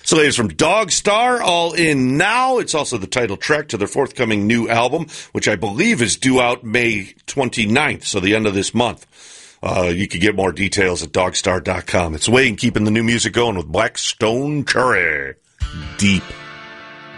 It's the latest from Dogstar, All In Now. It's also the title track to their forthcoming new album, which I believe is due out May 29th, so the end of this month. You can get more details at dogstar.com. It's Wayne keeping the new music going with Black Stone Cherry. Deep.